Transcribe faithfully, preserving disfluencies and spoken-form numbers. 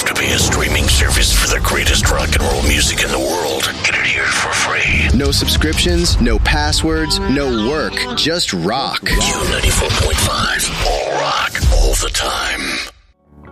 to pay a streaming service for the greatest rock and roll music in the world. Get it here for free. No subscriptions, no passwords, no work, just rock. Q ninety-four point five. All rock, all the time.